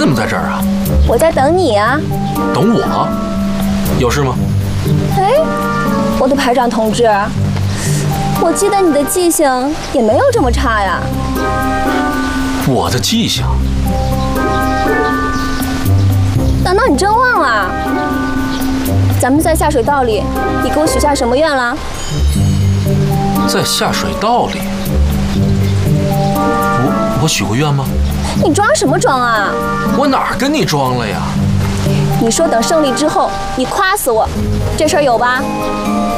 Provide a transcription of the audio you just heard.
怎么在这儿啊？ 我在等你啊。 等我？有事吗？ 哎，我的排长同志，我记得你的记性也没有这么差呀。 我的记性？ 难道你真忘了？咱们在下水道里，你给我许下什么愿了？ 在下水道里？我许过愿吗？ 你装什么装啊？ 我哪儿跟你装了呀？ 你说等胜利之后，你夸死我，这事儿有吧？